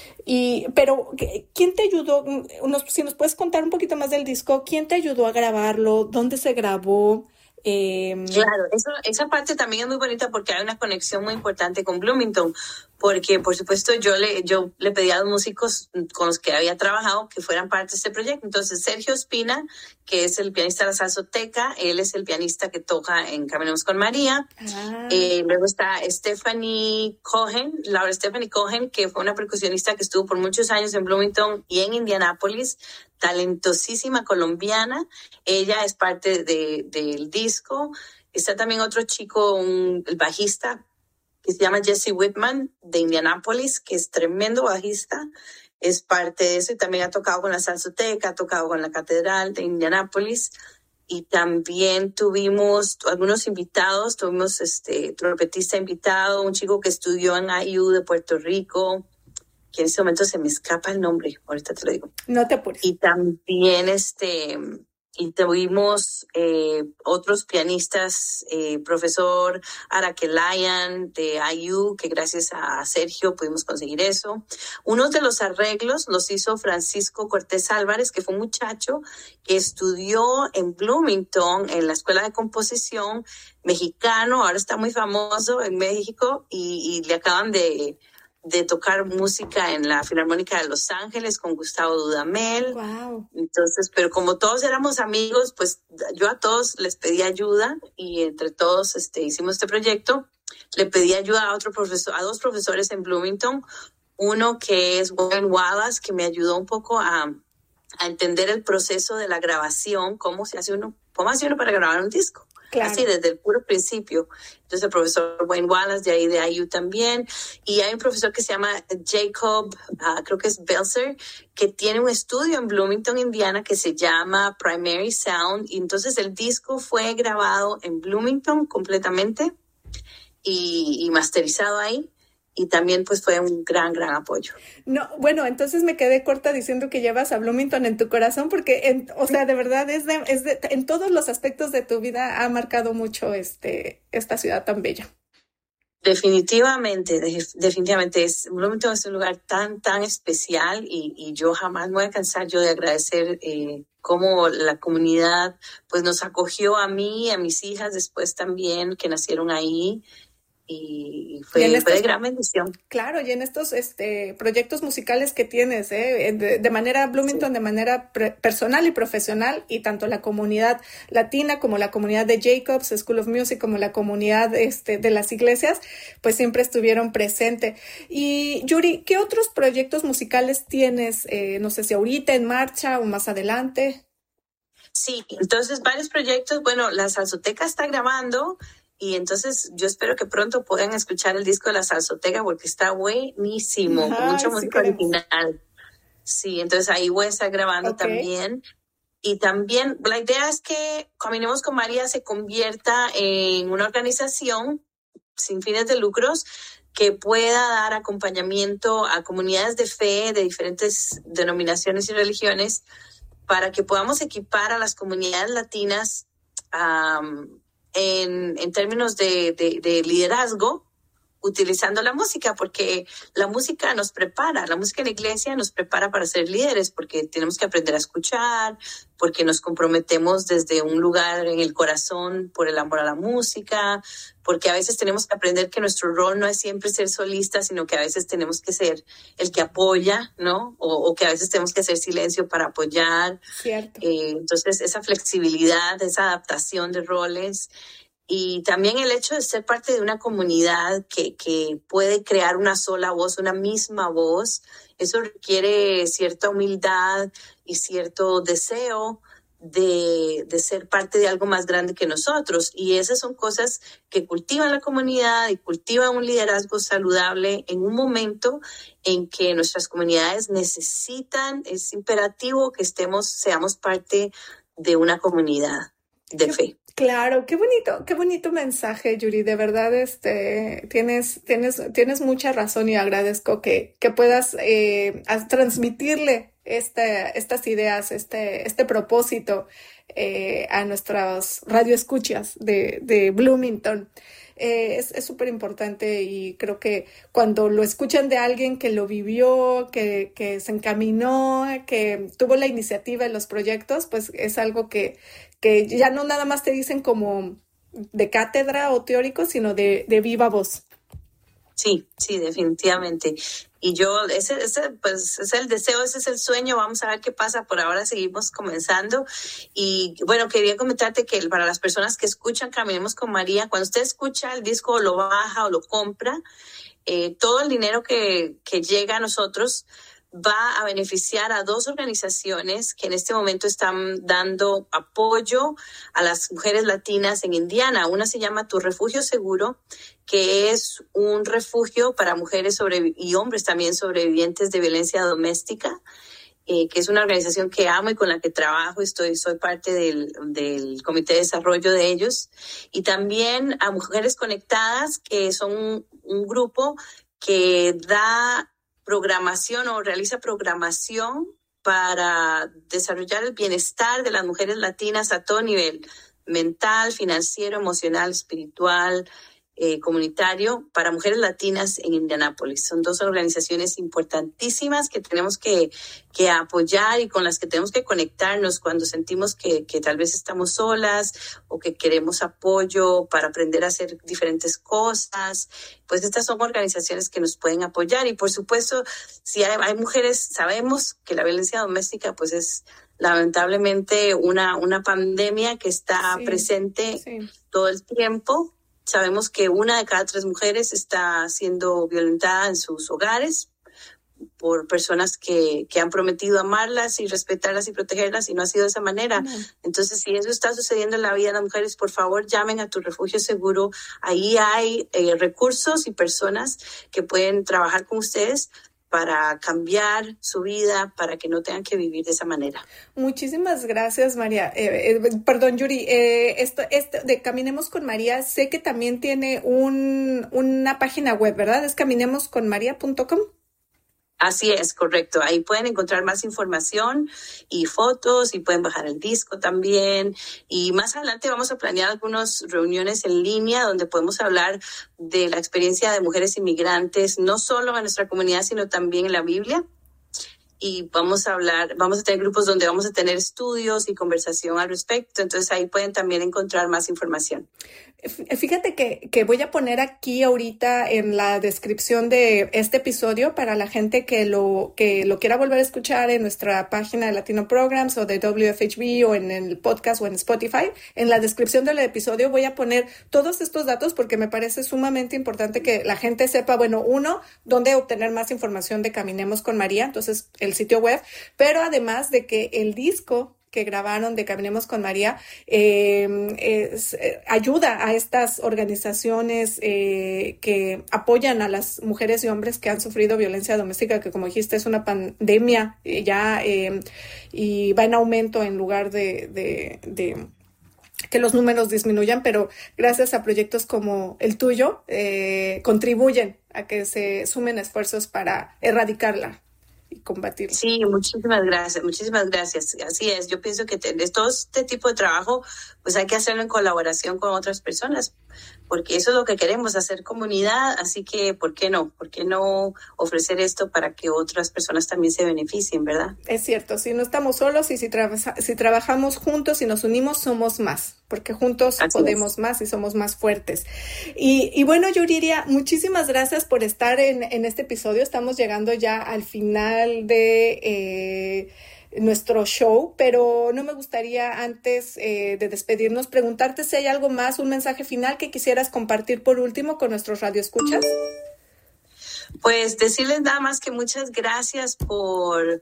y, pero, ¿quién te ayudó? Nos, si nos puedes contar un poquito más del disco, ¿quién te ayudó a grabarlo? ¿Dónde se grabó? Eh, Claro, eso, esa parte también es muy bonita porque hay una conexión muy importante con Bloomington, porque por supuesto yo le, yo le pedí a los músicos con los que había trabajado que fueran parte de este proyecto. Entonces Sergio Espina, que es el pianista de la Salsoteca, él es el pianista que toca en Caminemos con María. ah. Eh, luego está Stephanie Cohen, Laura Stephanie Cohen, que fue una percusionista que estuvo por muchos años en Bloomington y en Indianápolis, talentosísima colombiana. Ella es parte de, del disco. Está también otro chico, un, el bajista, que se llama Jesse Whitman, de Indianápolis, que es tremendo bajista. Es parte de eso y también ha tocado con la Salsoteca, ha tocado con la Catedral de Indianápolis. Y también tuvimos algunos invitados, tuvimos este trompetista invitado, un chico que estudió en I U de Puerto Rico, que en este momento se me escapa el nombre, ahorita te lo digo. No te apures. Y también este, y tuvimos eh, otros pianistas, eh, profesor Araquelayan de I U, que gracias a Sergio pudimos conseguir eso. Unos de los arreglos los hizo Francisco Cortés Álvarez, que fue un muchacho que estudió en Bloomington, en la Escuela de Composición, mexicano, ahora está muy famoso en México y, y le acaban de... de tocar música en la Filarmónica de Los Ángeles con Gustavo Dudamel. Wow. Entonces, pero como todos éramos amigos, pues yo a todos les pedí ayuda y entre todos este, hicimos este proyecto. Le pedí ayuda a otro profesor, a dos profesores en Bloomington. Uno que es Wayne Wallace, que me ayudó un poco a, a entender el proceso de la grabación, cómo se hace uno, cómo hace uno para grabar un disco. Claro. Así, desde el puro principio. Entonces, el profesor Wayne Wallace, de ahí de I U también. Y hay un profesor que se llama Jacob, uh, creo que es Belzer, que tiene un estudio en Bloomington, Indiana, que se llama Primary Sound. Y entonces, el disco fue grabado en Bloomington completamente y, y masterizado ahí. Y también pues fue un gran, gran apoyo. No, bueno, entonces me quedé corta diciendo que llevas a Bloomington en tu corazón porque, en, o sea, de verdad es de, es de, en todos los aspectos de tu vida ha marcado mucho este, esta ciudad tan bella. Definitivamente, de, definitivamente. Es, Bloomington es un lugar tan, tan especial y, y yo jamás me voy a cansar yo de agradecer eh, cómo la comunidad pues nos acogió a mí y a mis hijas después también que nacieron ahí. Y fue, y estos, fue de gran bendición. Claro, y en estos este, proyectos musicales que tienes, ¿eh? de, de manera Bloomington, sí. de manera pre- personal y profesional, y tanto la comunidad latina como la comunidad de Jacobs School of Music, como la comunidad este, de las iglesias, pues siempre estuvieron presentes. Y Yuri, ¿qué otros proyectos musicales tienes? Eh, no sé si ahorita en marcha o más adelante. Sí, entonces varios proyectos. Bueno, la Salsoteca está grabando. Y entonces yo espero que pronto puedan escuchar el disco de la Salsoteca porque está buenísimo, Ay, con mucha sí música original. Sí, entonces ahí voy a estar grabando okay. también. Y también la idea es que Caminemos con María se convierta en una organización sin fines de lucros que pueda dar acompañamiento a comunidades de fe de diferentes denominaciones y religiones para que podamos equipar a las comunidades latinas um, En, en términos de, de, de liderazgo, utilizando la música, porque la música nos prepara, la música en la iglesia nos prepara para ser líderes, porque tenemos que aprender a escuchar, porque nos comprometemos desde un lugar en el corazón por el amor a la música, porque a veces tenemos que aprender que nuestro rol no es siempre ser solista, sino que a veces tenemos que ser el que apoya, ¿no? O, o que a veces tenemos que hacer silencio para apoyar. Cierto. Eh, entonces, esa flexibilidad, esa adaptación de roles y también el hecho de ser parte de una comunidad que, que puede crear una sola voz, una misma voz, eso requiere cierta humildad y cierto deseo de, de ser parte de algo más grande que nosotros. Y esas son cosas que cultivan la comunidad y cultivan un liderazgo saludable en un momento en que nuestras comunidades necesitan, es imperativo que estemos, seamos parte de una comunidad de fe. Claro, qué bonito, qué bonito mensaje, Yuri. De verdad, este, tienes, tienes, tienes mucha razón y agradezco que, que puedas eh, transmitirle este, estas ideas, este, este propósito eh, a nuestras radioescuchas de, de Bloomington. Eh, es súper importante y creo que cuando lo escuchan de alguien que lo vivió, que, que se encaminó, que tuvo la iniciativa en los proyectos, pues es algo que, que ya no nada más te dicen como de cátedra o teórico, sino de, de viva voz. Sí, sí, definitivamente. Y yo, ese, ese, pues, es el deseo, ese es el sueño. Vamos a ver qué pasa. Por ahora seguimos comenzando. Y bueno, quería comentarte que para las personas que escuchan Caminemos con María, cuando usted escucha el disco, lo baja o lo compra, eh, todo el dinero que, que llega a nosotros va a beneficiar a dos organizaciones que en este momento están dando apoyo a las mujeres latinas en Indiana. Una se llama Tu Refugio Seguro, que es un refugio para mujeres sobrevi- y hombres también sobrevivientes de violencia doméstica, eh, que es una organización que amo y con la que trabajo. Estoy, soy parte del, del comité de desarrollo de ellos. Y también a Mujeres Conectadas, que son un, un grupo que da programación o realiza programación para desarrollar el bienestar de las mujeres latinas a todo nivel, mental, financiero, emocional, espiritual, eh, comunitario, para mujeres latinas en Indianápolis. Son dos organizaciones importantísimas que tenemos que, que apoyar y con las que tenemos que conectarnos cuando sentimos que, que tal vez estamos solas o que queremos apoyo para aprender a hacer diferentes cosas. Pues estas son organizaciones que nos pueden apoyar. Y por supuesto, si hay, hay mujeres, sabemos que la violencia doméstica pues es lamentablemente una, una pandemia que está sí, presente sí. todo el tiempo. Sabemos que una de cada tres mujeres está siendo violentada en sus hogares por personas que, que han prometido amarlas y respetarlas y protegerlas y no ha sido de esa manera. No. Entonces, si eso está sucediendo en la vida de las mujeres, por favor, llamen a Tu Refugio Seguro. Ahí hay eh, recursos y personas que pueden trabajar con ustedes para cambiar su vida, para que no tengan que vivir de esa manera. Muchísimas gracias, María. Eh, eh, perdón, Yuri, eh, esto, esto de Caminemos con María, sé que también tiene un, una página web, ¿verdad? Es caminemos con maría punto com. Así es, correcto. Ahí pueden encontrar más información y fotos y pueden bajar el disco también. Y más adelante vamos a planear algunas reuniones en línea donde podemos hablar de la experiencia de mujeres inmigrantes, no solo en nuestra comunidad, sino también en la Biblia. Y vamos a hablar, vamos a tener grupos donde vamos a tener estudios y conversación al respecto. Entonces ahí pueden también encontrar más información. Fíjate que, que voy a poner aquí ahorita en la descripción de este episodio para la gente que lo, que lo quiera volver a escuchar en nuestra página de Latino Programs o de W F H B o en el podcast o en Spotify. En la descripción del episodio voy a poner todos estos datos porque me parece sumamente importante que la gente sepa, bueno, uno, dónde obtener más información de Caminemos con María, entonces el sitio web, pero además de que el disco que grabaron de Caminemos con María eh, es, eh, ayuda a estas organizaciones eh, que apoyan a las mujeres y hombres que han sufrido violencia doméstica, que como dijiste es una pandemia eh, ya eh, y va en aumento en lugar de, de, de que los números disminuyan, pero gracias a proyectos como el tuyo eh, contribuyen a que se sumen esfuerzos para erradicarla y combatirlo. Sí, muchísimas gracias, muchísimas gracias. Así es, yo pienso que te, todo este tipo de trabajo, pues hay que hacerlo en colaboración con otras personas, porque eso es lo que queremos, hacer comunidad, así que, ¿por qué no? ¿Por qué no ofrecer esto para que otras personas también se beneficien, verdad? Es cierto, si no estamos solos y si, tra- si trabajamos juntos y nos unimos, somos más, porque juntos así podemos es. Más y somos más fuertes. Y, y bueno, Yuriria, muchísimas gracias por estar en, en este episodio. Estamos llegando ya al final de eh, nuestro show, pero no me gustaría antes eh, de despedirnos preguntarte si hay algo más, un mensaje final que quisieras compartir por último con nuestros radioescuchas. Pues decirles nada más que muchas gracias por,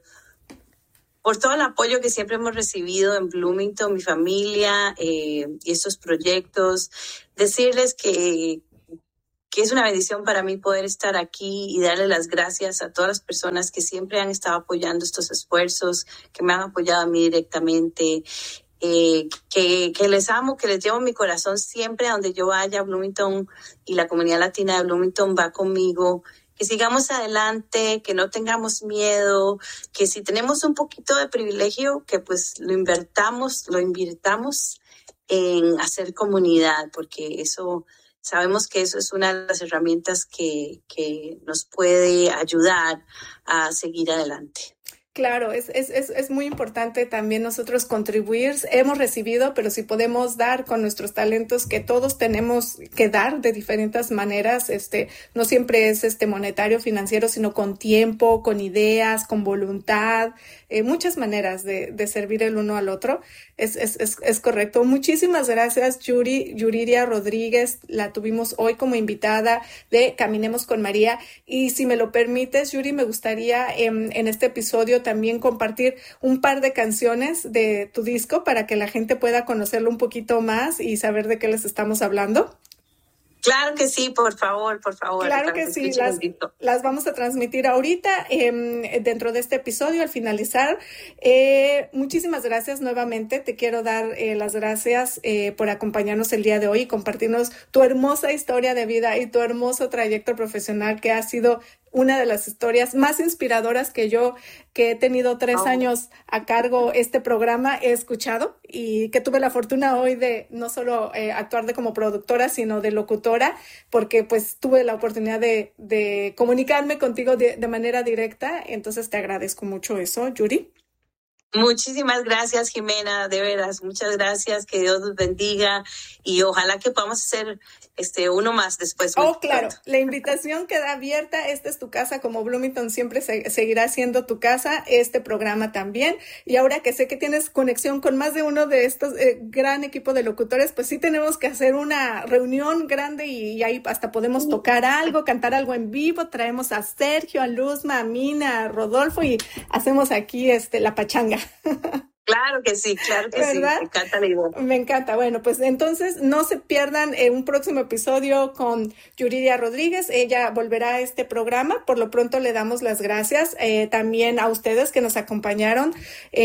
por todo el apoyo que siempre hemos recibido en Bloomington, mi familia eh, y estos proyectos. Decirles que que es una bendición para mí poder estar aquí y darle las gracias a todas las personas que siempre han estado apoyando estos esfuerzos, que me han apoyado a mí directamente, eh, que, que les amo, que les llevo mi corazón siempre a donde yo vaya. Bloomington y la comunidad latina de Bloomington va conmigo. Que sigamos adelante, que no tengamos miedo, que si tenemos un poquito de privilegio, que pues lo invertamos, lo invirtamos en hacer comunidad, porque eso... Sabemos que eso es una de las herramientas que, que nos puede ayudar a seguir adelante. Claro, es, es, es, es muy importante también nosotros contribuir. Hemos recibido, pero si podemos dar con nuestros talentos que todos tenemos que dar de diferentes maneras, este, no siempre es este monetario, financiero, sino con tiempo, con ideas, con voluntad, eh, muchas maneras de, de servir el uno al otro. Es, es, es, es correcto. Muchísimas gracias, Yuri, Yuriria Rodríguez. La tuvimos hoy como invitada de Caminemos con María. Y si me lo permites, Yuri, me gustaría en, en este episodio también compartir un par de canciones de tu disco para que la gente pueda conocerlo un poquito más y saber de qué les estamos hablando. Claro que sí, por favor, por favor. Claro que sí, las, las vamos a transmitir ahorita eh, dentro de este episodio al finalizar. Eh, muchísimas gracias nuevamente, te quiero dar eh, las gracias eh, por acompañarnos el día de hoy y compartirnos tu hermosa historia de vida y tu hermoso trayecto profesional que ha sido una de las historias más inspiradoras que yo, que he tenido tres oh. años a cargo este programa, he escuchado y que tuve la fortuna hoy de no solo eh, actuar de como productora, sino de locutora, porque pues tuve la oportunidad de, de comunicarme contigo de, de manera directa. Entonces te agradezco mucho eso, Yuri. Muchísimas gracias, Jimena, de veras, muchas gracias, que Dios los bendiga y ojalá que podamos hacer este uno más después. Oh, claro, la invitación queda abierta, esta es tu casa, como Bloomington siempre se, seguirá siendo tu casa, este programa también, y ahora que sé que tienes conexión con más de uno de estos eh, gran equipo de locutores, pues sí tenemos que hacer una reunión grande y, y ahí hasta podemos tocar algo, cantar algo en vivo, traemos a Sergio, a Luzma, a Mina, a Rodolfo y hacemos aquí este la pachanga. Claro que sí, claro que ¿verdad? Sí, me encanta la idea. Me encanta, bueno, pues entonces no se pierdan eh, un próximo episodio con Yuriria Rodríguez, ella volverá a este programa, por lo pronto le damos las gracias eh, también a ustedes que nos acompañaron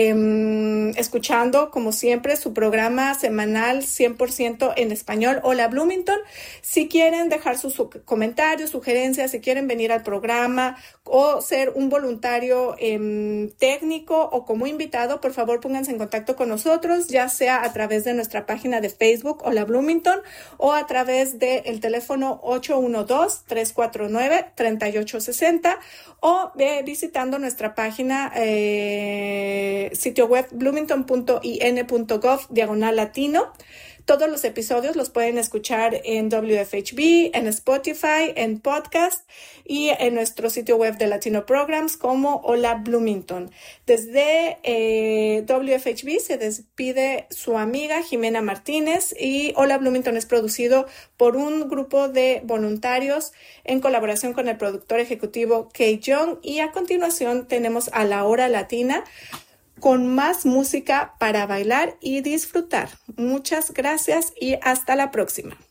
eh, escuchando como siempre su programa semanal cien por ciento en español, Hola Bloomington. Si quieren dejar sus su comentarios, sugerencias, si quieren venir al programa o ser un voluntario eh, técnico o como invitado, por favor pónganse en contacto con nosotros, ya sea a través de nuestra página de Facebook Hola Bloomington o a través del teléfono ocho uno dos, tres cuatro nueve, tres ocho seis cero o eh, visitando nuestra página eh, sitio web bloomington punto i n punto gov diagonal latino. Todos los episodios los pueden escuchar en W F H B, en Spotify, en podcast y en nuestro sitio web de Latino Programs como Hola Bloomington. Desde eh, W F H B se despide su amiga Jimena Martínez y Hola Bloomington es producido por un grupo de voluntarios en colaboración con el productor ejecutivo Kate Young y a continuación tenemos a La Hora Latina con más música para bailar y disfrutar. Muchas gracias y hasta la próxima.